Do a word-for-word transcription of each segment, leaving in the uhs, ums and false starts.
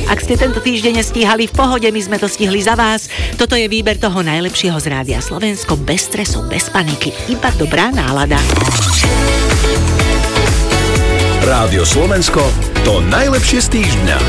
Ak ste tento týždeň nestíhali, v pohode, my sme to stihli za vás. Toto je výber toho najlepšieho z Rádia Slovensko, bez stresu, bez paniky, iba dobrá nálada. Rádio Slovensko, to najlepšie z týždňa.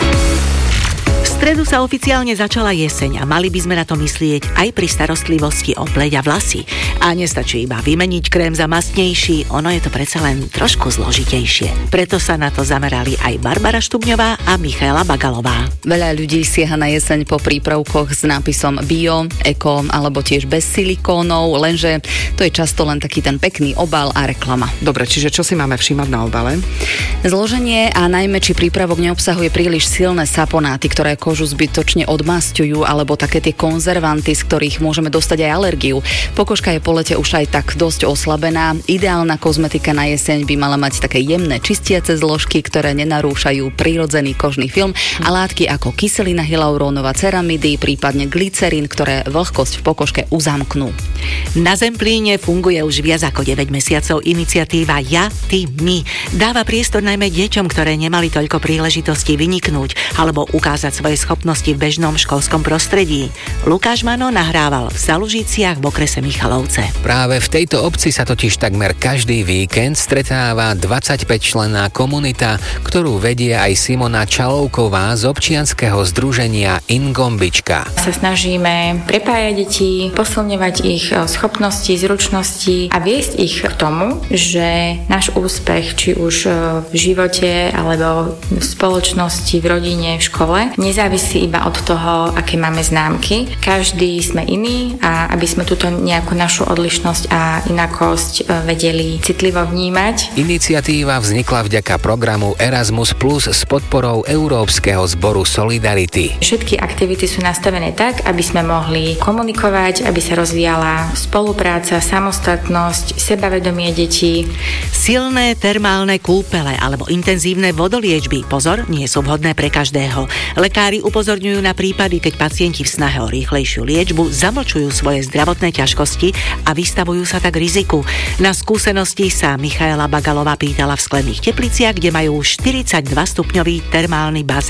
V stredu sa oficiálne začala jeseň a mali by sme na to myslieť aj pri starostlivosti o pleť a vlasy. A nestačí iba vymeniť krém za mastnejší, ono je to predsa len trošku zložitejšie. Preto sa na to zamerali aj Barbara Štubňová a Michaela Bagalová. Veľa ľudí sieha na jeseň po prípravkoch s nápisom bio, eko alebo tiež bez silikónov, lenže to je často len taký ten pekný obal a reklama. Dobre, čiže čo si máme všímať na obale? Zloženie a najmä či prípravok neobsahuje príliš silné saponáty, ktoré kožu zbytočne odmasťujú, alebo také tie konzervanty, z ktorých môžeme dostať aj alergiu. Pokožka je po lete už aj tak dosť oslabená. Ideálna kozmetika na jeseň by mala mať také jemné čistiace zložky, ktoré nenarúšajú prírodzený kožný film a látky ako kyselina hyalurónová, ceramidy, prípadne glycerín, ktoré vlhkosť v pokožke uzamknú. Na Zemplíne funguje už viac ako deväť mesiacov iniciatíva Ja, ty, my. Dáva priestor najmä deťom, ktoré nemali toľko príležitostí vyniknúť alebo ukázať svoje schopnosti v bežnom školskom prostredí. Lukáš Mano nahrával v Zalužíciach v okrese Michalovce. Práve v tejto obci sa totiž takmer každý víkend stretáva dvadsaťpäťčlenná komunita, ktorú vedie aj Simona Čalovková z občianskeho združenia Ingombička. Sa snažíme prepájať deti, posilňovať ich schopnosti, zručnosti a viesť ich k tomu, že náš úspech, či už v živote alebo v spoločnosti, v rodine, v škole, nezávisí iba od toho, aké máme známky. Každý sme iný a aby sme túto nejakú našu odlišnosť a inakosť vedeli citlivo vnímať. Iniciatíva vznikla vďaka programu Erasmus plus s podporou Európskeho zboru Solidarity. Všetky aktivity sú nastavené tak, aby sme mohli komunikovať, aby sa rozvíjala spolupráca, samostatnosť, sebavedomie detí. Silné termálne kúpele alebo intenzívne vodoliečby, pozor, nie sú vhodné pre každého. Lekári upozorňujú na prípady, keď pacienti v snahe o rýchlejšiu liečbu zamlčujú svoje zdravotné ťažkosti a vystavujú sa tak riziku. Na skúsenosti sa Michaela Bagalová pýtala v Sklených Tepliciach, kde majú štyridsaťdva stupňový termálny bazén.